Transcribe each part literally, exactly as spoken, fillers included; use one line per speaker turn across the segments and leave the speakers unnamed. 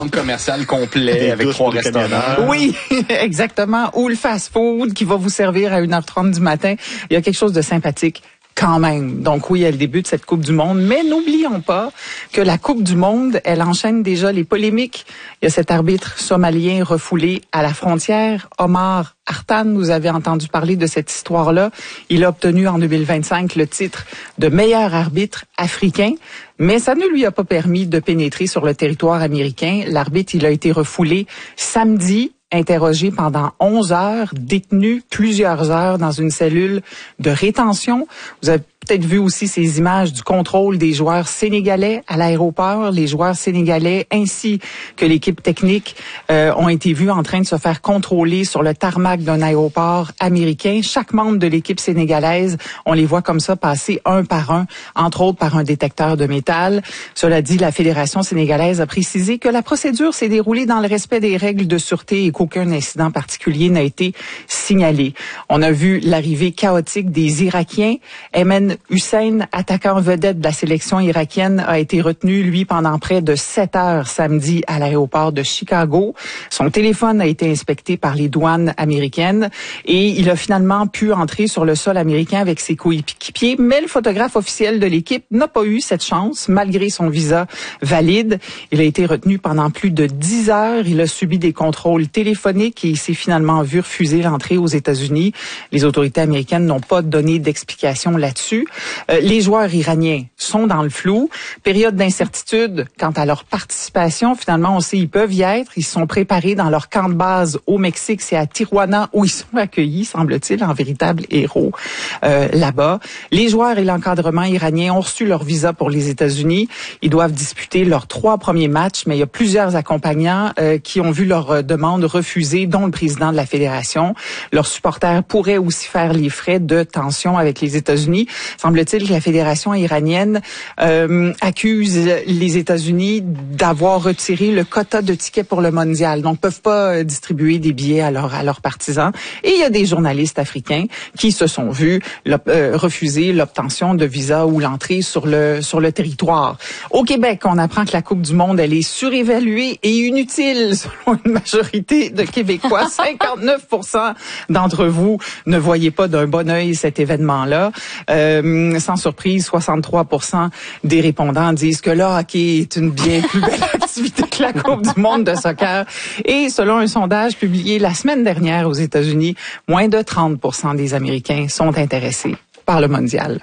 commercial complet avec trois restaurants.
Oui, exactement. Ou le fast-food qui va vous servir à une heure trente du matin. Il y a quelque chose de sympathique quand même. Donc oui, il y a le début de cette Coupe du Monde, mais n'oublions pas que la Coupe du Monde, elle enchaîne déjà les polémiques. Il y a cet arbitre somalien refoulé à la frontière, Omar Artan. Vous avez entendu parler de cette histoire-là. Il a obtenu en deux mille vingt-cinq le titre de meilleur arbitre africain, mais ça ne lui a pas permis de pénétrer sur le territoire américain. L'arbitre, il a été refoulé samedi, interrogé pendant onze heures, détenu plusieurs heures dans une cellule de rétention. Vous avez peut-être vu aussi ces images du contrôle des joueurs sénégalais à l'aéroport. Les joueurs sénégalais ainsi que l'équipe technique euh, ont été vus en train de se faire contrôler sur le tarmac d'un aéroport américain. Chaque membre de l'équipe sénégalaise, on les voit comme ça passer un par un, entre autres par un détecteur de métal. Cela dit, la Fédération sénégalaise a précisé que la procédure s'est déroulée dans le respect des règles de sûreté et qu'aucun incident particulier n'a été signalé. On a vu l'arrivée chaotique des Irakiens. Ayman Hussein, attaquant vedette de la sélection irakienne, a été retenu, lui, pendant près de sept heures samedi à l'aéroport de Chicago. Son téléphone a été inspecté par les douanes américaines et il a finalement pu entrer sur le sol américain avec ses coéquipiers, mais le photographe officiel de l'équipe n'a pas eu cette chance, malgré son visa valide. Il a été retenu pendant plus de dix heures. Il a subi des contrôles téléphoniques et il s'est finalement vu refuser l'entrée aux États-Unis. Les autorités américaines n'ont pas donné d'explication là-dessus. Euh, les joueurs iraniens sont dans le flou. Période d'incertitude quant à leur participation. Finalement, on sait ils peuvent y être. Ils sont préparés dans leur camp de base au Mexique. C'est à Tijuana où ils sont accueillis, semble-t-il, en véritables héros euh, là-bas. Les joueurs et l'encadrement iranien ont reçu leur visa pour les États-Unis. Ils doivent disputer leurs trois premiers matchs, mais il y a plusieurs accompagnants euh, qui ont vu leur demande refusée, dont le président de la fédération. Leurs supporters pourraient aussi faire les frais de tension avec les États-Unis. Semble-t-il que la fédération iranienne euh, accuse les États-Unis d'avoir retiré le quota de tickets pour le mondial. Donc, peuvent pas euh, distribuer des billets à leurs à leurs partisans. Et il y a des journalistes africains qui se sont vus euh, refuser l'obtention de visa ou l'entrée sur le sur le territoire. Au Québec, on apprend que la Coupe du Monde, elle est surévaluée et inutile selon une majorité de Québécois. cinquante-neuf pour cent d'entre vous ne voyez pas d'un bon œil cet événement-là. Euh, sans surprise, soixante-trois pour cent des répondants disent que le hockey est une bien plus belle activité que la Coupe du monde de soccer. Et selon un sondage publié la semaine dernière aux États-Unis, moins de trente pour cent des Américains sont intéressés par le mondial.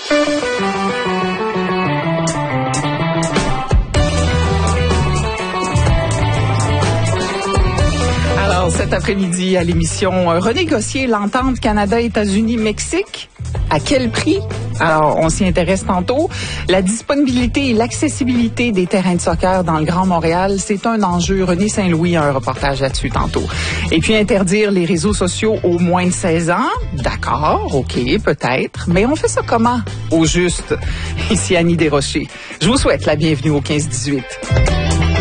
Alors, cet après-midi à l'émission, renégocier l'entente Canada-États-Unis-Mexique. À quel prix? Alors, on s'y intéresse tantôt. La disponibilité et l'accessibilité des terrains de soccer dans le Grand Montréal, c'est un enjeu. René Saint-Louis a un reportage là-dessus tantôt. Et puis, interdire les réseaux sociaux aux moins de seize ans? D'accord, OK, peut-être. Mais on fait ça comment? Au juste. Ici Annie Desrochers. Je vous souhaite la bienvenue au quinze dix-huit.